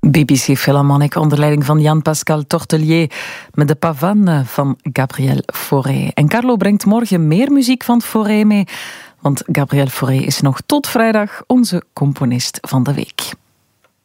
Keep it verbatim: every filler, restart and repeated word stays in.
B B C Philharmonic onder leiding van Jan-Pascal Tortelier met de Pavane van Gabriel Fauré. En Carlo brengt morgen meer muziek van Fauré mee, want Gabriel Fauré is nog tot vrijdag onze componist van de week.